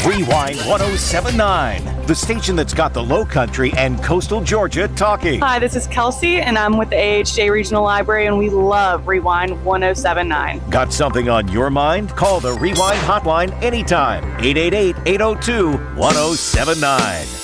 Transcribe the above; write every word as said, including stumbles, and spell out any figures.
Rewind ten seventy-nine, the station that's got the Low Country and Coastal Georgia talking. Hi, this is Kelsey, and I'm with the A H J Regional Library, and we love Rewind ten seventy-nine. Got something on your mind? Call the Rewind hotline anytime. eight eight eight, eight oh two, ten seventy-nine.